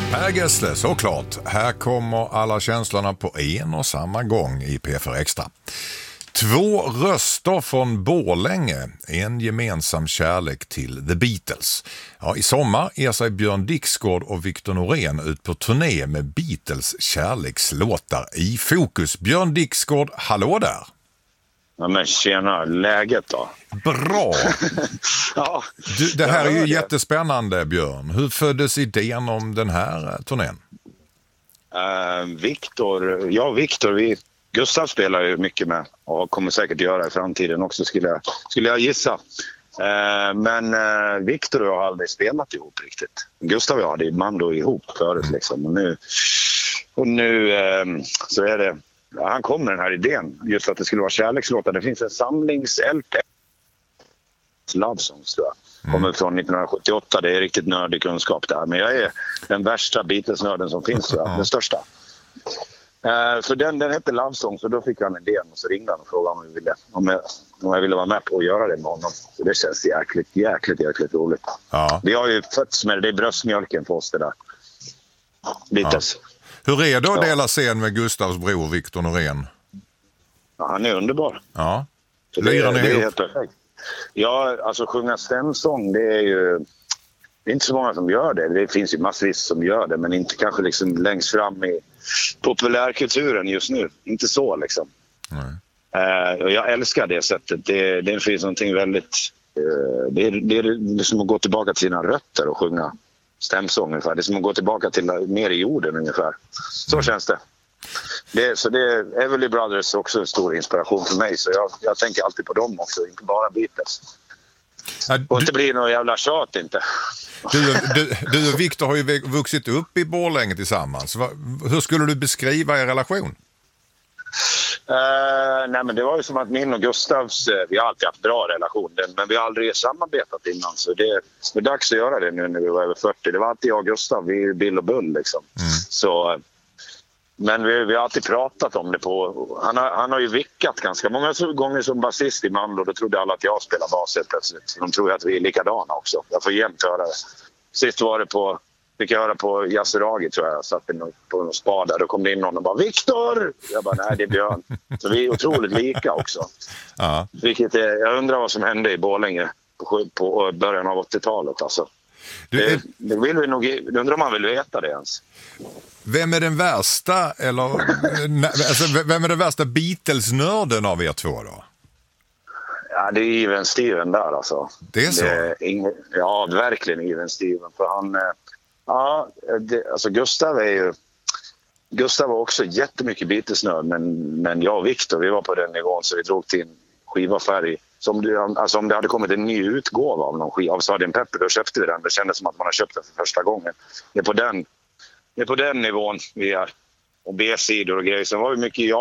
Per Gessle, såklart. Här kommer alla känslorna på en och samma gång i P4 Extra. 2 röster från Borlänge, en gemensam kärlek till The Beatles. Ja, i sommar ger sig Björn Dixgård och Victor Norén ut på turné med Beatles kärlekslåtar i fokus. Björn Dixgård, hallå där! Ja, men tjena, läget då? Bra! Ja, Det här är ju jättespännande, Björn. Hur föddes idén om den här turnén? Victor, Gustav spelar ju mycket med och kommer säkert göra i framtiden också, skulle jag gissa. Men Victor och jag har aldrig spelat ihop riktigt. Gustav och jag hade Mando ihop förut liksom. Och nu så är det... Ja, han kom med den här idén, just att det skulle vara kärlekslåtar. Det finns en samlings-LP, Love Songs, tror jag. Kommer från 1978, det är riktigt nördig kunskap där. Men jag är den värsta Beatles-nörden som finns, tror jag. Den största. Så den hette Love Songs, och då fick han idén och så ringde han och frågade om jag ville vara med på att göra det med honom. Så det känns jäkligt roligt. Ja. Vi har ju fötts med det är bröstmjölken på oss det där. Beatles. Ja. Hur är det att dela scen med Gustavs bror Victor Norén? Ja, han är underbar. Ja. Det är helt perfekt. Ja, alltså sjunga stämsång, det är inte så många som gör det. Det finns ju massvis som gör det, men inte kanske liksom längst fram i populärkulturen just nu. Inte så liksom. Och jag älskar det sättet. Det finns någonting väldigt... Det är liksom att gå tillbaka till sina rötter och sjunga stämsång ungefär. Det är som att gå tillbaka till mer i jorden ungefär. Så känns det. Så det är Everly Brothers också en stor inspiration för mig. Så jag tänker alltid på dem också, inte bara Beatles. Och inte blir någon jävla tjat inte. Du och Victor har ju vuxit upp i Borlänge tillsammans. Hur skulle du beskriva er relation? Nej, men det var ju som att min och Gustavs, vi har alltid haft bra relation, men vi har aldrig samarbetat innan, så det är dags att göra det nu när vi var över 40. Det var alltid jag och Gustav, vi är Bill och Bull liksom. Så, men vi har alltid pratat om det han har ju vickat ganska många gånger som basist i Mando, då trodde alla att jag spelar bas helt plötsligt. De tror att vi är likadana också. Jag får jämt höra det. Sist var det fick jag höra på Yasuragi, tror jag satt på någon spada. Då kom det in någon och bara Victor! Jag bara, nej, det är Björn. Så vi är otroligt lika också. Ja. Jag undrar vad som hände i Borlänge på början av 80-talet. Alltså. Det vill vi nog, undrar om man vill veta det ens. Vem är den värsta, vem är den värsta Beatles-nörden av er två då? Ja, det är Even Steven där alltså. Det är så? Ja, verkligen Even Steven. För han... alltså Gustav var också jättemycket Beatles-nörd, men jag och Victor, vi var på den nivån så vi drog till en skivaffär om det hade kommit en ny utgåva av någon skiva av Sgt. Pepper, då köpte vi den. Det kändes som att man har köpt den för första gången. Det är på den nivån vi är. Och B-sidor och grejer. Sen var det mycket